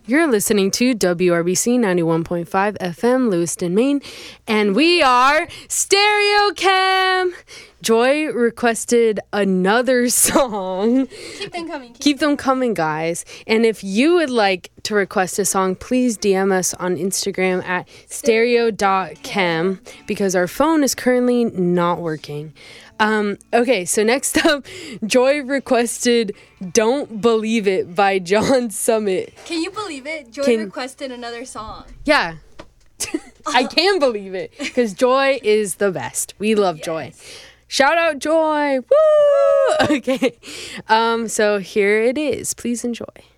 You're listening to WRBC 91.5 FM, Lewiston, Maine, and we are Stereo Cam. Joy requested another song. Keep them coming. Keep them coming, guys. And if you would like to request a song, please DM us on Instagram at stereo.cam because our phone is currently not working. Okay, so next up, Joy requested Don't Believe It by John Summit. Can you believe it? Joy requested another song. Yeah. I can believe it because Joy is the best. We love Joy. Shout out Joy. Woo! Okay. So here it is. Please enjoy.